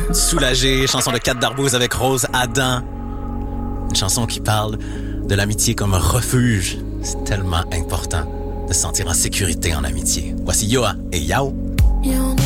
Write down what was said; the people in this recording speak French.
Soulagé, chanson de Kat Darbouze avec Rose Adam. Une chanson qui parle de l'amitié comme refuge. C'est tellement important de se sentir en sécurité en amitié. Voici Yoa et Yao.